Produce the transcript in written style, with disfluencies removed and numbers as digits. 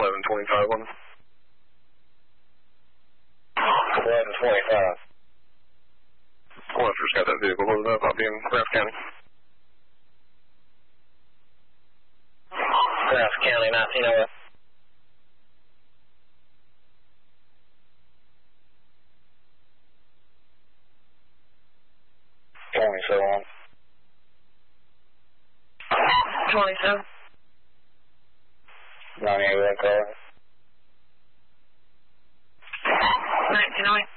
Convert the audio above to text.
1125 on 1125. Officer's got that vehicle loaded up. I'll be in Graff County. Graff County, 1908. So on. 27. 98 call. 1908.